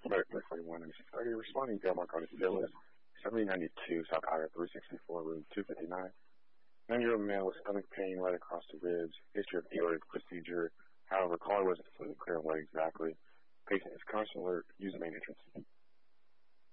American 41 and 630, responding to Marconi Phyllis, 7092 South Highway 364, room 259. 9-year-old male with stomach pain right across the ribs, history of aortic procedure. However, caller wasn't fully clear on what exactly. Patient is constant alert, use the main entrance.